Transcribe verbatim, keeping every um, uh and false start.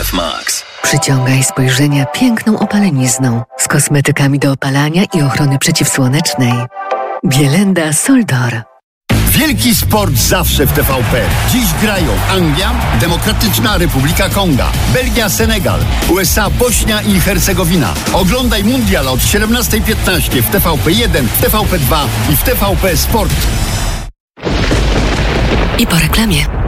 F Max. Przyciągaj spojrzenia piękną opalenizną z kosmetykami do opalania i ochrony przeciwsłonecznej. Bielenda Soldor. Wielki sport zawsze w T V P. Dziś grają Anglia, Demokratyczna Republika Konga, Belgia, Senegal, U S A, Bośnia i Hercegowina. Oglądaj mundial od siedemnasta piętnaście w T V P jeden, w T V P dwa i w T V P Sport. I po reklamie.